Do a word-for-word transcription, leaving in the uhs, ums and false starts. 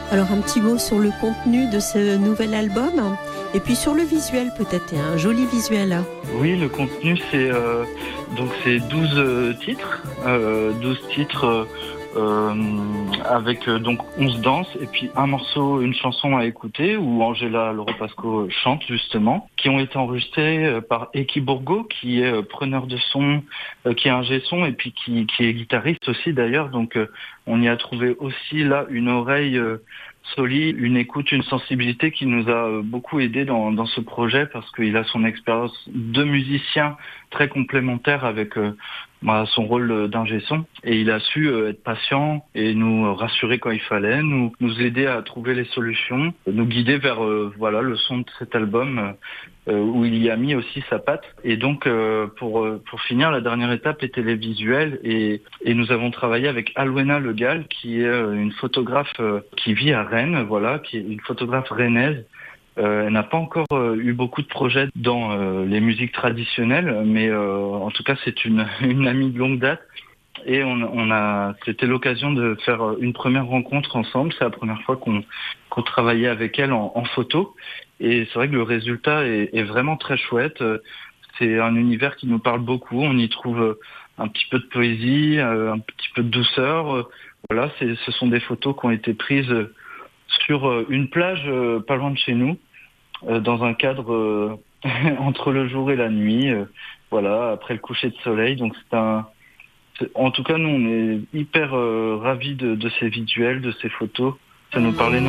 Alors un petit mot sur le contenu de ce nouvel album et puis sur le visuel peut-être, un joli visuel. Oui, le contenu c'est euh, donc c'est douze euh, titres, euh, douze titres euh, euh, avec euh, donc onze danses et puis un morceau, une chanson à écouter où Angela Loropasco chante justement, qui ont été enregistrés euh, par Eki Bourgo qui est euh, preneur de son, euh, qui est ingé son et puis qui, qui est guitariste aussi d'ailleurs. Donc euh, on y a trouvé aussi là une oreille euh, solide, une écoute, une sensibilité qui nous a beaucoup aidé dans, dans ce projet parce qu'il a son expérience de musicien très complémentaire avec euh, bah, son rôle d'ingé son et il a su euh, être patient et nous rassurer quand il fallait, nous, nous aider à trouver les solutions, nous guider vers euh, voilà le son de cet album euh, où il y a mis aussi sa patte. Et donc euh, pour pour finir, la dernière étape était les visuels et, et nous avons travaillé avec Alwena Le Gall qui est une photographe euh, qui vit à Rennes, voilà, qui est une photographe rennaise. Euh, elle n'a pas encore euh, eu beaucoup de projets dans euh, les musiques traditionnelles, mais euh, en tout cas c'est une, une amie de longue date. Et on, on a, c'était l'occasion de faire une première rencontre ensemble. C'est la première fois qu'on, qu'on travaillait avec elle en, en photo. Et c'est vrai que le résultat est, est vraiment très chouette. C'est un univers qui nous parle beaucoup. On y trouve un petit peu de poésie, un petit peu de douceur. Voilà, c'est, ce sont des photos qui ont été prises sur une plage pas loin de chez nous, dans un cadre entre le jour et la nuit. Voilà, après le coucher de soleil. Donc c'est un En tout cas, nous, on est hyper euh, ravis de, de ces visuels, de ces photos. Ça nous parlait énormément.